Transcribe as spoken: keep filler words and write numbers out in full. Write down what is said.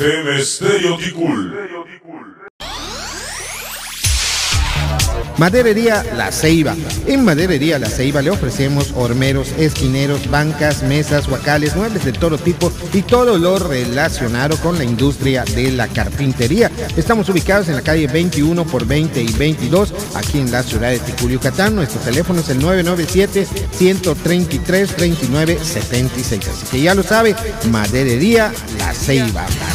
En Estéreo Ticul. Maderería La Ceiba. En Maderería La Ceiba le ofrecemos hormeros, esquineros, bancas, mesas, huacales, muebles de todo tipo y todo lo relacionado con la industria de la carpintería. Estamos ubicados en la calle veintiuno por veinte y veintidós, aquí en la ciudad de Ticul, Yucatán. Nuestro teléfono es el nueve nueve siete, uno tres tres, dos nueve siete seis. Así que ya lo sabe, Maderería La Ceiba.